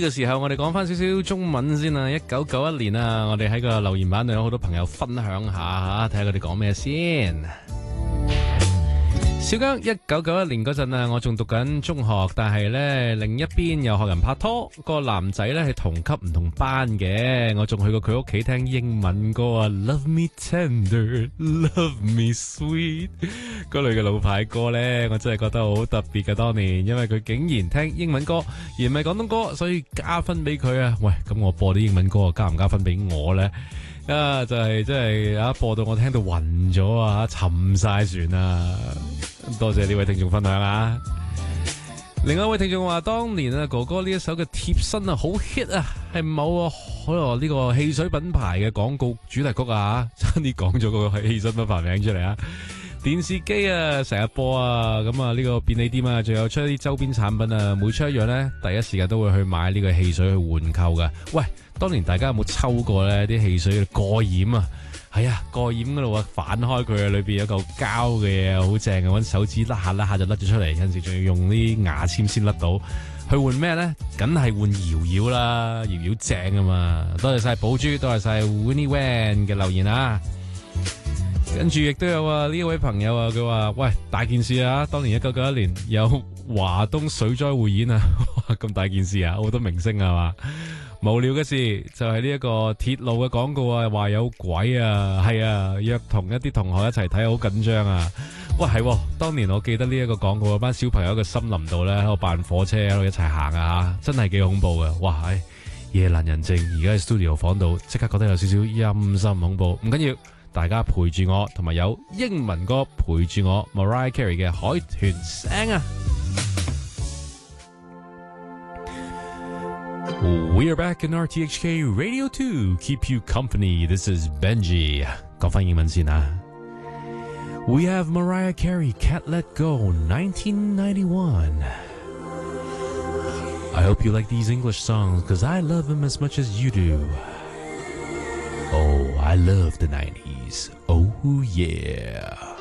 個時候我哋講翻少少中文先啊，1991年啊，我哋喺個留言板度有好多朋友分享下吓，睇下佢哋講咩先。小姜1991年嗰陣啊，我仲讀緊中學，但係呢，另一邊又學人拍拖，個男仔呢係同級唔同班嘅，我仲去過佢屋企聽英文歌啊 ，Love Me Tender, Love Me Sweet， 嗰類嘅老牌歌呢，我真係覺得好特別嘅當年，因為佢竟然聽英文歌而唔係廣東歌，所以加分俾佢啊！喂，咁我播啲英文歌加唔加分俾我呢？啊，就係真係啊，播到我聽到暈咗啊，沉晒船啊！多謝呢位聽眾分享啊！另外一位聽眾話，當年啊哥哥呢一首嘅貼身啊好 hit 啊，係某可能呢個汽水品牌嘅廣告主題曲啊，差啲講咗個汽水品牌名出嚟啊！電視機啊成日播啊，咁啊呢個便利店啊，仲有出一啲周邊產品啊，每出一樣呢，第一時間都會去買呢個汽水去換購噶。喂，當年大家有冇抽過呢啲汽水嘅過染啊？係啊，過染嗰度啊，反開佢啊，裏邊有嚿膠嘅嘢，好正啊！搵手指甩下就甩咗出嚟，有陣時仲要用啲牙籤先甩到。去換咩呢？梗係換搖搖啦，搖搖正啊嘛！多謝晒寶珠，多謝晒 Winnie Wan 嘅留言啊！跟住亦都有啊呢位朋友啊，佢話喂，大件事啊！當年1991年有華東水災匯演啊，咁大件事啊，好多明星啊嘛。無聊嘅事就係呢一個鐵路嘅廣告啊，話有鬼啊，係啊，約同一啲同學一齊睇，好緊張啊！喂，係，當年我記得呢一個廣告，班小朋友喺個森林度咧喺度扮火車喺度一齊行啊，真係幾恐怖嘅。哇，夜闌人靜，而家喺 studio 房度，即刻覺得有少少陰森恐怖。唔緊要，大家陪住我，同埋有英文歌陪住我 ，Mariah Carey 嘅海豚聲啊！ We are back in RTHK Radio 2, keep you company. This is Benji. 講返英文先啊。We have Mariah Carey, Can't Let Go, 1991. I hope you like these English songs, because I love them as much as you do. Oh, I love the 90s. Oh, yeah.